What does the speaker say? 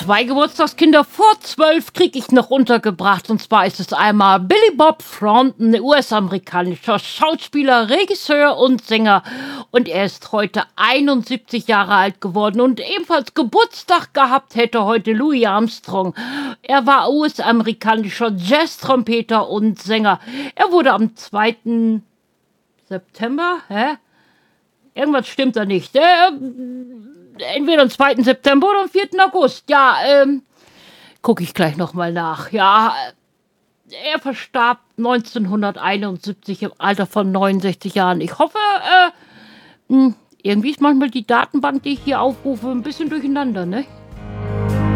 2 Geburtstagskinder vor 12 kriege ich noch untergebracht. Und zwar ist es einmal Billy Bob Thornton, US-amerikanischer Schauspieler, Regisseur und Sänger. Und er ist heute 71 Jahre alt geworden. Und ebenfalls Geburtstag gehabt hätte heute Louis Armstrong. Er war US-amerikanischer Jazz-Trompeter und Sänger. Er wurde am 2. September, Irgendwas stimmt da nicht. Entweder am 2. September oder am 4. August. Ja, gucke ich gleich nochmal nach. Ja, er verstarb 1971 im Alter von 69 Jahren. Ich hoffe, irgendwie ist manchmal die Datenbank, die ich hier aufrufe, ein bisschen durcheinander, ne?